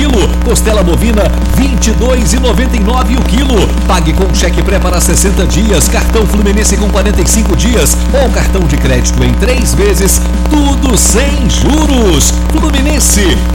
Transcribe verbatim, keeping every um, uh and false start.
quilo. Costela bovina vinte e dois reais e noventa e nove centavos o quilo. Pague com cheque pré para sessenta dias, cartão Fluminense com quarenta e cinco dias ou cartão de crédito em três vezes, tudo sem juros. Fluminense.